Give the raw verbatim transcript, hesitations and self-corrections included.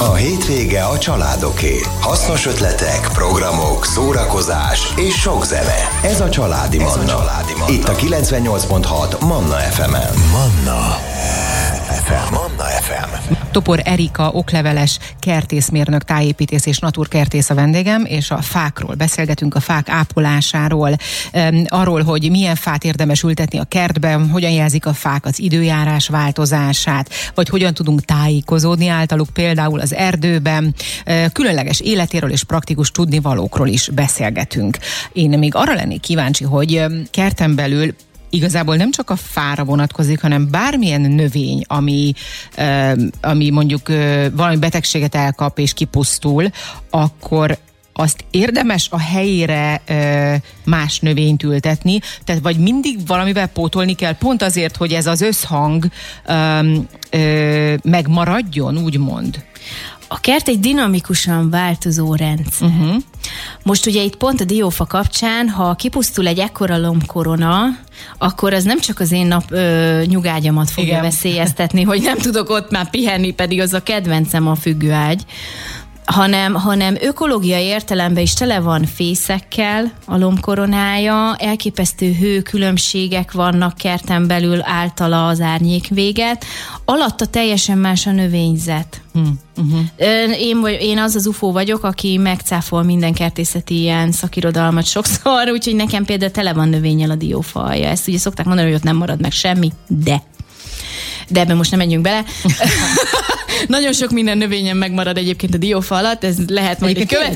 A hétvége a családoké. Hasznos ötletek, programok, szórakozás és sok zene. Ez a Családi Manna. Ez a Családi Manna. Itt a kilencvennyolc pont hat Manna ef emen. Manna ef em. Manna ef em. Topor Erika, okleveles kertészmérnök, tájépítész és naturkertész a vendégem, és a fákról beszélgetünk, a fák ápolásáról, arról, hogy milyen fát érdemes ültetni a kertben, hogyan jelzik a fák az időjárás változását, vagy hogyan tudunk tájékozódni általuk például az erdőben, különleges életéről és praktikus tudnivalókról is beszélgetünk. Én még arra lennék kíváncsi, hogy kerten belül igazából nem csak a fára vonatkozik, hanem bármilyen növény, ami, uh, ami mondjuk uh, valami betegséget elkap és kipusztul, akkor azt érdemes a helyére uh, más növényt ültetni, tehát vagy mindig valamivel pótolni kell, pont azért, hogy ez az összhang um, uh, megmaradjon, úgymond. A kert egy dinamikusan változó rendszer. Uh-huh. Most ugye itt pont a diófa kapcsán, ha kipusztul egy ekkora lombkorona, akkor az nem csak az én nap ö, nyugágyamat fogja Igen. veszélyeztetni, hogy nem tudok ott már pihenni, pedig az a kedvencem a függőágy, hanem, hanem ökológiai értelemben is tele van fészekkel a lombkoronája, elképesztő hőkülönbségek vannak kerten belül általa az árnyékvéget, alatta teljesen más a növényzet. Hmm. Uh-huh. Én, én az az ufó vagyok, aki megcáfol minden kertészeti ilyen szakirodalmat sokszor, úgyhogy nekem például tele van növényel a diófa alja. Ezt ugye szokták mondani, hogy ott nem marad meg semmi, de de ebben most nem menjünk bele. Nagyon sok minden növényen megmarad egyébként a diófa alatt, ez lehet majd egy követ...